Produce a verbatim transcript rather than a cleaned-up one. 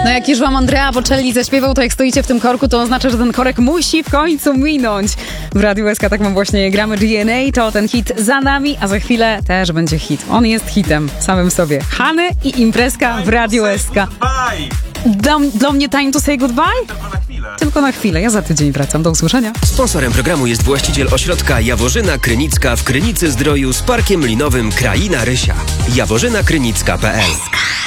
No jak już wam Andrea Bocelli zaśpiewał, to jak stoicie w tym korku, to oznacza, że ten korek musi w końcu minąć. W Radiu S K tak mam właśnie gramy G N A, to ten hit za nami, a za chwilę też będzie hit. On jest hitem samym sobie. Hany i imprezka w Radiu S K. Do, do mnie time to say goodbye? Tylko na chwilę. Tylko na chwilę. Ja za tydzień wracam. Do usłyszenia. Sponsorem programu jest właściciel ośrodka Jaworzyna Krynicka w Krynicy Zdroju z parkiem linowym Kraina Rysia. jaworzyna krynicka kropka p l